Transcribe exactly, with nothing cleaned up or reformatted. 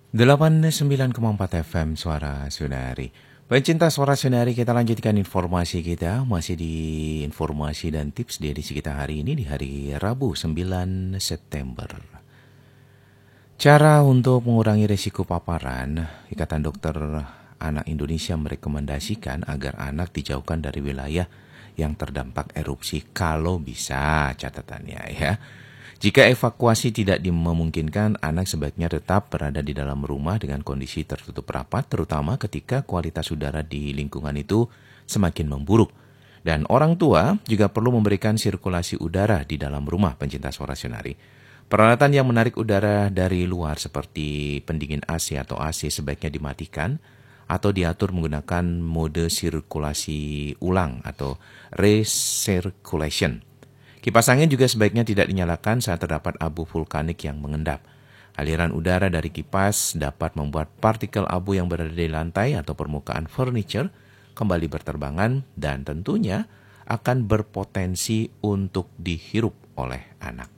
delapan puluh sembilan koma empat F M Suara Sunari. Pencinta Suara Sunari, kita lanjutkan informasi kita. Masih di informasi dan tips di edisi kita hari ini, di hari Rabu sembilan September. Cara untuk mengurangi risiko paparan, Ikatan Dokter Anak Indonesia merekomendasikan agar anak dijauhkan dari wilayah yang terdampak erupsi kalau bisa, catatannya ya. Jika evakuasi tidak dimungkinkan, anak sebaiknya tetap berada di dalam rumah dengan kondisi tertutup rapat, terutama ketika kualitas udara di lingkungan itu semakin memburuk. Dan orang tua juga perlu memberikan sirkulasi udara di dalam rumah, pencinta Suara Sunari. Peralatan yang menarik udara dari luar seperti pendingin A C atau A C sebaiknya dimatikan atau diatur menggunakan mode sirkulasi ulang atau recirculation. Kipas angin juga sebaiknya tidak dinyalakan saat terdapat abu vulkanik yang mengendap. Aliran udara dari kipas dapat membuat partikel abu yang berada di lantai atau permukaan furniture kembali berterbangan dan tentunya akan berpotensi untuk dihirup oleh anak.